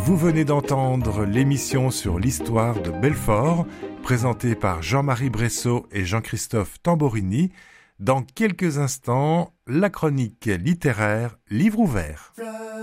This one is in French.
Vous venez d'entendre l'émission sur l'histoire de Belfort, présentée par Jean-Marie Bressot et Jean-Christophe Tamborini. Dans quelques instants, la chronique littéraire Livre ouvert.